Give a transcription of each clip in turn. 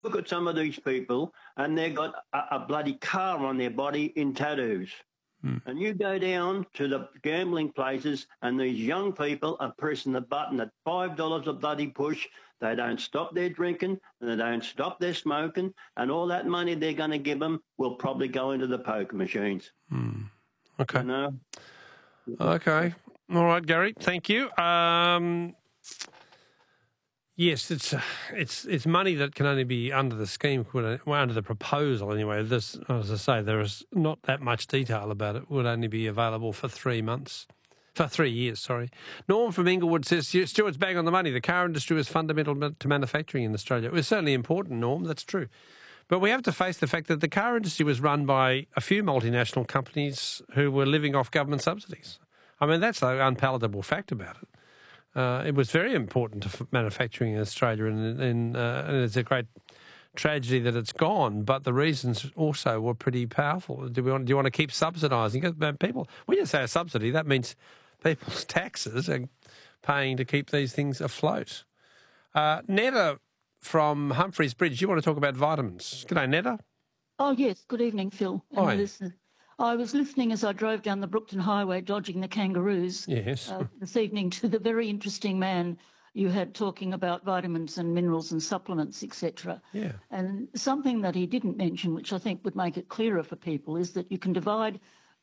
Look at some of these people, and they've got a bloody car on their body in tattoos. And you go down to the gambling places, and these young people are pressing the button at $5 a bloody push. They don't stop their drinking, and they don't stop their smoking, and all that money they're going to give them will probably go into the poker machines. Okay. You know? Okay. All right, Gary. Thank you. Yes, it's money that can only be under the scheme, under the proposal anyway. This, as I say, there is not that much detail about it. Would only be available for 3 months. For 3 years, sorry. Norm from Inglewood says, Stuart's bang on the money. The car industry is fundamental to manufacturing in Australia. It was certainly important, Norm, that's true. But we have to face the fact that the car industry was run by a few multinational companies who were living off government subsidies. I mean, that's the unpalatable fact about it. It was very important to manufacturing in Australia, and it's a great tragedy that it's gone. But the reasons also were pretty powerful. Do you want to keep subsidising it? People, when you say a subsidy, that means people's taxes and paying to keep these things afloat. Netta from Humphreys Bridge, you want to talk about vitamins? G'day, Netta. Oh yes. Good evening, Phil. Hi. I was listening as I drove down the Brookton Highway dodging the kangaroos this evening to the very interesting man you had talking about vitamins and minerals and supplements, etc. Yeah. And something that he didn't mention, which I think would make it clearer for people, is that you can divide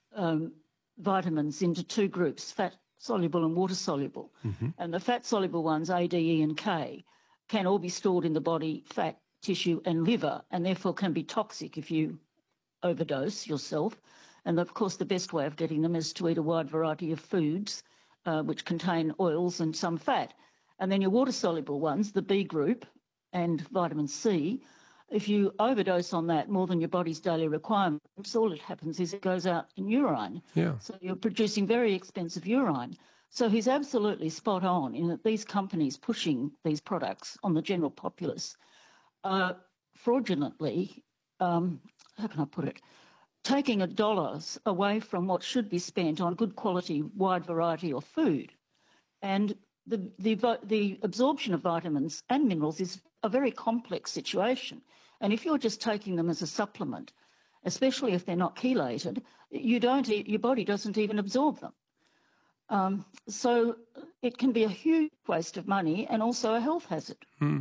vitamins into two groups, fat-soluble and water-soluble. And the fat-soluble ones, A, D, E and K, can all be stored in the body, fat, tissue and liver, and therefore can be toxic if you overdose yourself. And of course, the best way of getting them is to eat a wide variety of foods which contain oils and some fat. And then your water-soluble ones, the B group and vitamin C, if you overdose on that more than your body's daily requirements, all that happens is it goes out in urine. Yeah. So you're producing very expensive urine. So he's absolutely spot on in that these companies pushing these products on the general populace are fraudulently, how can I put it, taking dollars away from what should be spent on good quality, wide variety of food. And the absorption of vitamins and minerals is a very complex situation. And if you're just taking them as a supplement, especially if they're not chelated, your body doesn't even absorb them. So it can be a huge waste of money and also a health hazard.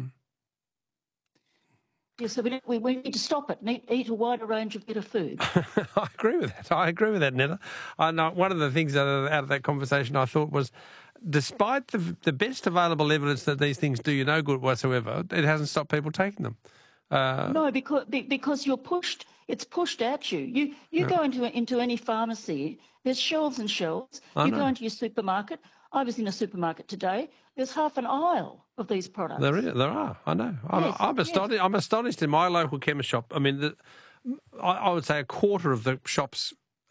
Yeah, so we need to stop it and eat a wider range of better food. I agree with that, Netta. I know one of the things out of that conversation I thought was, despite the best available evidence that these things do you no good whatsoever, it hasn't stopped people taking them. No, because you're pushed. It's pushed at you. You go into any pharmacy. There's shelves and shelves. You go into your supermarket. I was in a supermarket today. There's half an aisle of these products. There are. I know. I'm astonished. I'm astonished in my local chemist shop. I mean, I would say a quarter of the shop's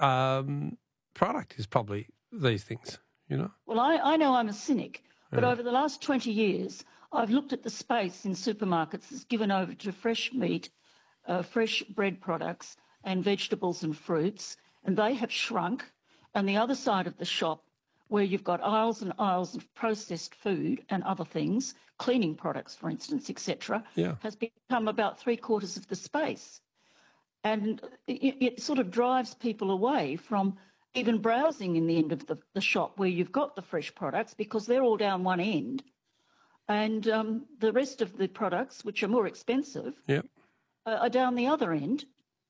product is probably these things. You know. Well, I know I'm a cynic, but over the last 20 years, I've looked at the space in supermarkets that's given over to fresh meat, fresh bread products, and vegetables and fruits, and they have shrunk. And the other side of the shop, where you've got aisles and aisles of processed food and other things, cleaning products, for instance, etc., has become about 3/4 of the space. And it sort of drives people away from even browsing in the end of the shop where you've got the fresh products, because they're all down one end. And the rest of the products, which are more expensive, are down the other end.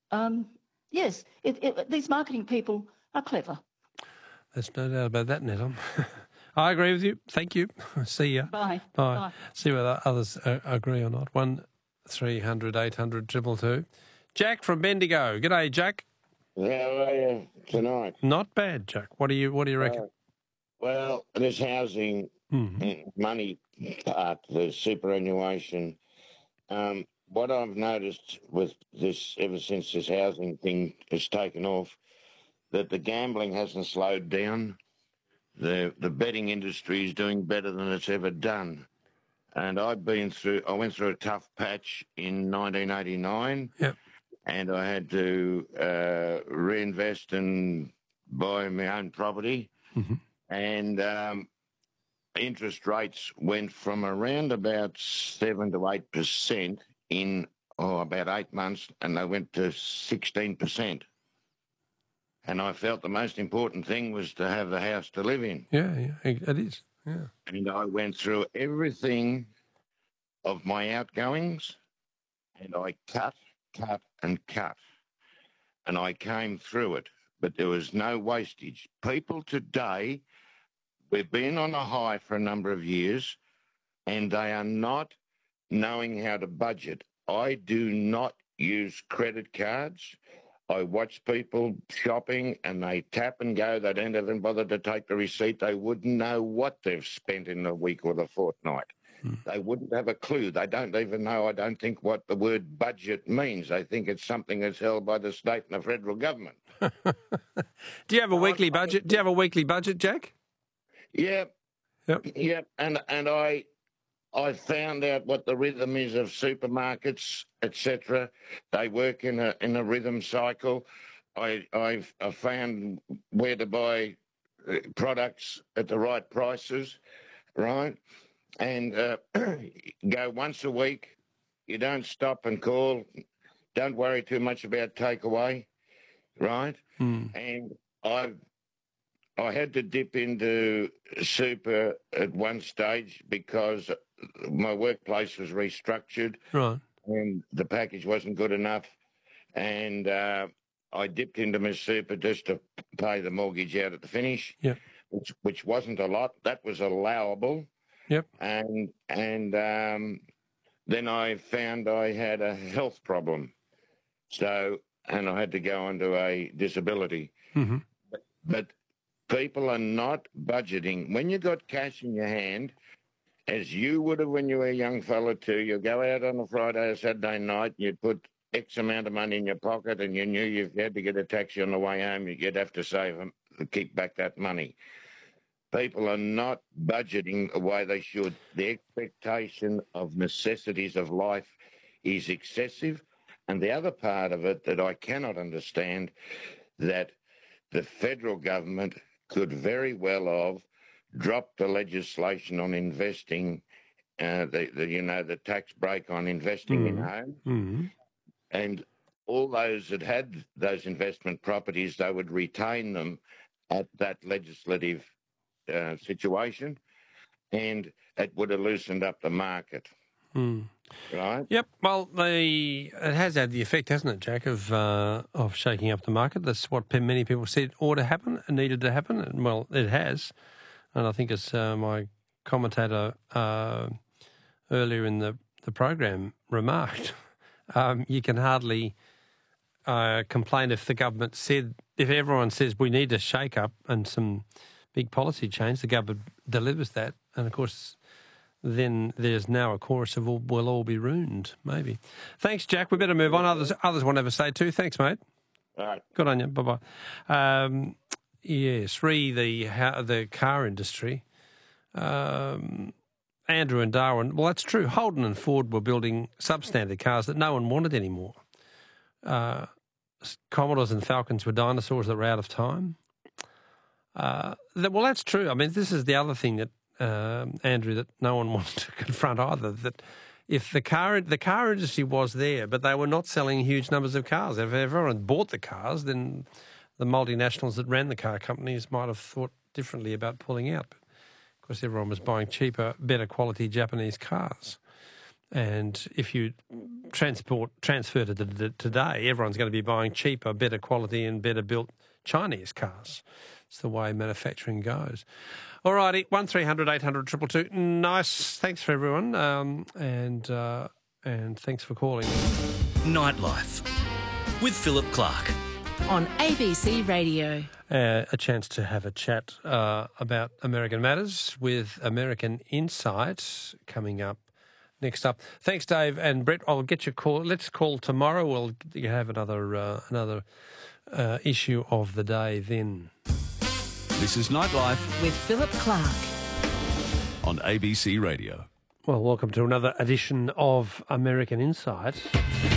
Yes, these marketing people are clever. There's no doubt about that, Netta. I agree with you. Thank you. See ya. Bye. See whether others agree or not. 1300 800 222. Jack from Bendigo. G'day, Jack. How are you tonight? Not bad, Jack. What do you reckon? Well, this housing money part, the superannuation. What I've noticed with this, ever since this housing thing has taken off, that the gambling hasn't slowed down. The betting industry is doing better than it's ever done. And I went through a tough patch in 1989. Yep. And I had to reinvest and buy my own property. And interest rates went from around about 7 to 8% in about 8 months, and they went to 16%. And I felt the most important thing was to have the house to live in. Yeah, it is. Yeah. And I went through everything of my outgoings, and I cut, and cut. And I came through it, but there was no wastage. People today, we've been on a high for a number of years, and they are not knowing how to budget. I do not use credit cards. I watch people shopping and they tap and go. They don't even bother to take the receipt. They wouldn't know what they've spent in the week or the fortnight. They wouldn't have a clue. They don't even know, I don't think, what the word budget means. They think it's something that's held by the state and the federal government. Do you have a weekly budget? Do you have a weekly budget, Jack? Yeah. Yep. Yeah. And I found out what the rhythm is of supermarkets, etc. They work in a rhythm cycle. I found where to buy products at the right prices, right? And go once a week. You don't stop and call. Don't worry too much about takeaway, right? And I had to dip into super at one stage because my workplace was restructured, right, and the package wasn't good enough. And I dipped into my super just to pay the mortgage out at the finish, which wasn't a lot. That was allowable. Yep. And then I found I had a health problem, and I had to go onto a disability. Mm-hmm. But people are not budgeting. When you got cash in your hand, as you would have when you were a young fella too, you go out on a Friday or Saturday night, you'd put X amount of money in your pocket, and you knew if you had to get a taxi on the way home, you'd have to save them to keep back that money. People are not budgeting the way they should. The expectation of necessities of life is excessive. And the other part of it that I cannot understand, that the federal government could very well have dropped the legislation on investing, the tax break on investing in home. And all those that had those investment properties, they would retain them at that legislative situation, and it would have loosened up the market. Right? Yep. Well, it has had the effect, hasn't it, Jack, of shaking up the market. That's what many people said ought to happen and needed to happen. And, well, it has. And I think as my commentator earlier in the program remarked, you can hardly complain if the government said, if everyone says we need a shake-up and some big policy change, the government delivers that. And, of course, then there's now a chorus of we'll all be ruined, maybe. Thanks, Jack. We better move on. Others want to have a say too. Thanks, mate. All right. Good on you. Bye-bye. Yes, the car industry. Andrew and Darwin. Well, that's true. Holden and Ford were building substandard cars that no one wanted anymore. Commodores and Falcons were dinosaurs that were out of time. Well, that's true. I mean, this is the other thing that, Andrew, that no one wants to confront either, that if the car industry was there, but they were not selling huge numbers of cars. If everyone bought the cars, then the multinationals that ran the car companies might have thought differently about pulling out. But of course, everyone was buying cheaper, better quality Japanese cars. And if you transfer to today, everyone's going to be buying cheaper, better quality and better built Chinese cars. It's the way manufacturing goes. All righty, 1300 800 222. Nice. Thanks for everyone, and thanks for calling. Nightlife with Philip Clark on ABC Radio. A chance to have a chat about American matters with American Insight coming up. Next up. Thanks, Dave and Brett. I'll get your call. Let's call tomorrow. We'll have another issue of the day then. This is Nightlife with Philip Clark on ABC Radio. Well, welcome to another edition of American Insight.